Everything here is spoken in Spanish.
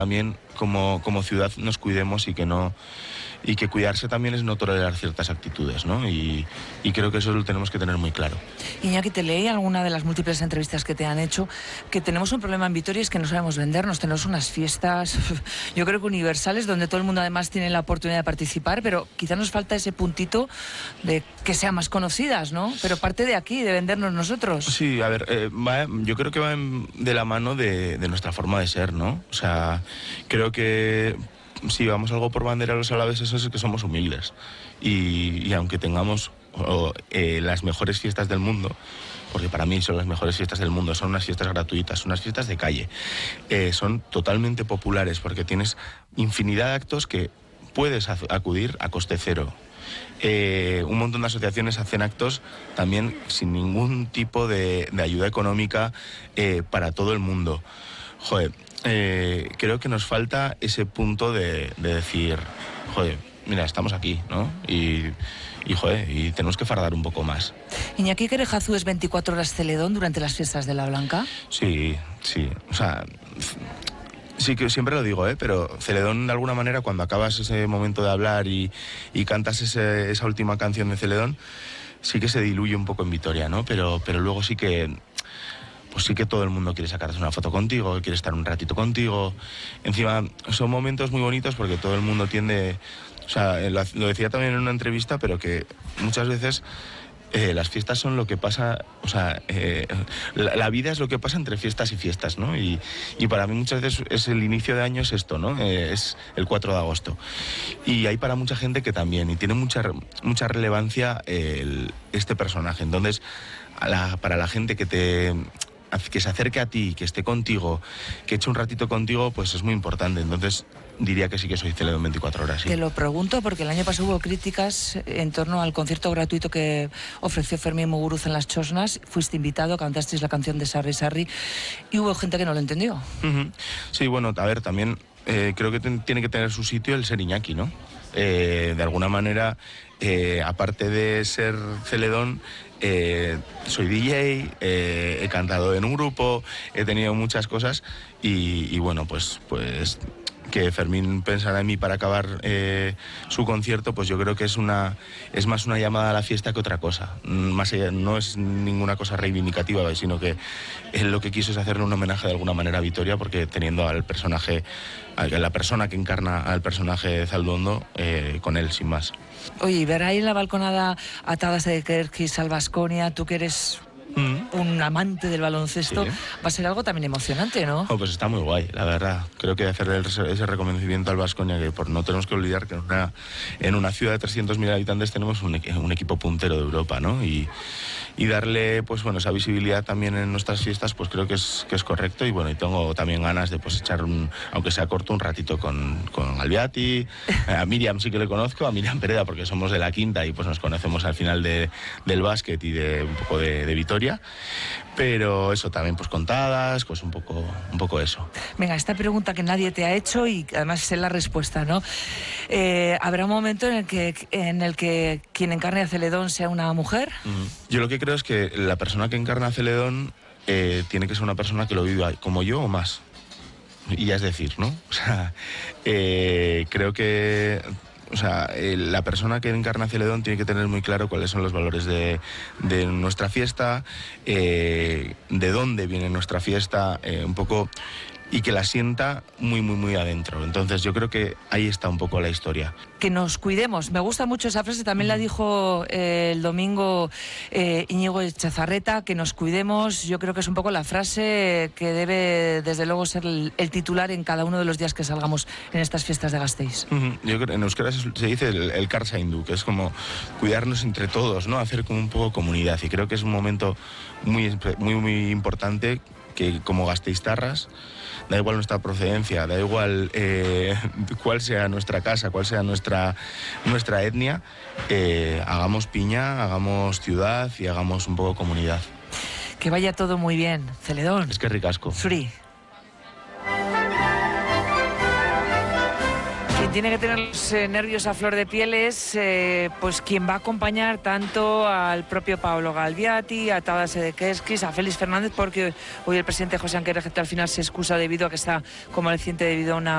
también como ciudad nos cuidemos y que cuidarse también es no tolerar ciertas actitudes, ¿no? Y creo que eso lo tenemos que tener muy claro. Iñaki, te leí alguna de las múltiples entrevistas que te han hecho, que tenemos un problema en Vitoria, es que no sabemos vendernos. Tenemos unas fiestas, yo creo que universales, donde todo el mundo además tiene la oportunidad de participar, pero quizá nos falta ese puntito de que sean más conocidas, ¿no? Pero parte de aquí, de vendernos nosotros. Sí, a ver, yo creo que va de la mano de nuestra forma de ser, ¿no? O sea, creo que si vamos algo por bandera los alaveses es que somos humildes y aunque tengamos las mejores fiestas del mundo, porque para mí son las mejores fiestas del mundo, son unas fiestas gratuitas, son unas fiestas de calle, son totalmente populares porque tienes infinidad de actos que puedes acudir a coste cero. Un montón de asociaciones hacen actos también sin ningún tipo de ayuda económica para todo el mundo. Joder, creo que nos falta ese punto de decir, joder, mira, estamos aquí, ¿no? Y tenemos que fardar un poco más. Iñaki, Kerejazú es 24 horas Celedón durante las fiestas de la Blanca. Sí, o sea, sí que siempre lo digo, pero Celedón de alguna manera cuando acabas ese momento de hablar y cantas esa última canción de Celedón, sí que se diluye un poco en Vitoria, ¿no? Pero luego sí que todo el mundo quiere sacarse una foto contigo, quiere estar un ratito contigo. Encima son momentos muy bonitos porque todo el mundo tiende, o sea, lo decía también en una entrevista, pero que muchas veces las fiestas son lo que pasa, o sea, la vida es lo que pasa entre fiestas y fiestas, ¿no? Y para mí muchas veces es el inicio de año, es esto, ¿no? Es el 4 de agosto. Y hay para mucha gente que también, y tiene mucha relevancia este personaje. Entonces, para la gente que se acerque a ti, que esté contigo, que eche un ratito contigo, pues es muy importante. Entonces diría que sí que soy Celedón 24 horas. Sí. Te lo pregunto porque el año pasado hubo críticas en torno al concierto gratuito que ofreció Fermín Muguruza en Las Chosnas. Fuiste invitado, cantasteis la canción de Sarri Sarri y hubo gente que no lo entendió. Uh-huh. Sí, bueno, a ver, también creo que tiene que tener su sitio el ser Iñaki, ¿no? De alguna manera, aparte de ser Celedón, soy DJ, he cantado en un grupo, he tenido muchas cosas y bueno, pues que Fermín pensara en mí para acabar su concierto, pues yo creo que es más una llamada a la fiesta que otra cosa. Más allá, no es ninguna cosa reivindicativa, sino que él lo que quiso es hacerle un homenaje de alguna manera a Vitoria, porque teniendo al personaje, a la persona que encarna al personaje de Zalduondo, con él, sin más. Oye, y ver ahí en la balconada a Tadas de Kerkis al Baskonia, tú que eres un amante del baloncesto, sí, va a ser algo también emocionante, ¿no? Pues está muy guay, la verdad. Creo que hacerle ese reconocimiento al Baskonia, que no tenemos que olvidar que en una ciudad de 300.000 habitantes tenemos un equipo puntero de Europa, ¿no? Y darle, pues bueno, esa visibilidad también en nuestras fiestas, pues creo que es correcto. Y bueno, y tengo también ganas de pues echar aunque sea corto, un ratito con Albiati. A Miriam sí que le conozco, a Miriam Pereda, porque somos de la quinta y pues nos conocemos al final del básquet y de un poco de Vitoria. Pero eso también, pues contadas, pues un poco eso. Venga, esta pregunta que nadie te ha hecho y además es la respuesta, ¿no? ¿Habrá un momento en el que quien encarne a Celedón sea una mujer? Yo lo que creo es que la persona que encarna a Celedón tiene que ser una persona que lo viva como yo o más. Y ya es decir, ¿no? O sea, creo que... O sea, la persona que encarna Celedón tiene que tener muy claro cuáles son los valores de nuestra fiesta, de dónde viene nuestra fiesta, un poco, y que la sienta muy, muy, muy adentro. Entonces yo creo que ahí está un poco la historia. Que nos cuidemos. Me gusta mucho esa frase, también la dijo el domingo Íñigo Echazarreta, que nos cuidemos. Yo creo que es un poco la frase que debe, desde luego, ser el titular en cada uno de los días que salgamos en estas fiestas de Gasteiz. Yo creo que en euskera se dice el karzaindu, que es como cuidarnos entre todos, ¿no? Hacer como un poco comunidad, y creo que es un momento muy, muy, muy importante que como gasteiztarras, da igual nuestra procedencia, da igual cuál sea nuestra casa, cuál sea nuestra etnia, hagamos piña, hagamos ciudad y hagamos un poco comunidad. Que vaya todo muy bien, Celedón. Es que ricasco. Zuri. Quien tiene que tener los nervios a flor de piel es pues quien va a acompañar tanto al propio Paolo Galbiati, a Tadas de Kerkis, a Félix Fernández, porque hoy el presidente José Anquerejeta al final se excusa debido a que está convaleciente debido a una